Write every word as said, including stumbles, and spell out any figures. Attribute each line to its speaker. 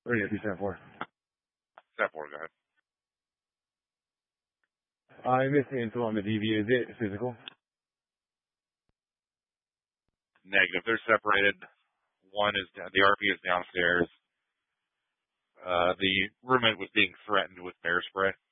Speaker 1: Radio two seven four.
Speaker 2: seven four, go ahead.
Speaker 1: I missed the info on the D V. Is it physical?
Speaker 2: Negative. They're separated. One is down, the R P is downstairs. Uh, the roommate was being threatened with bear spray.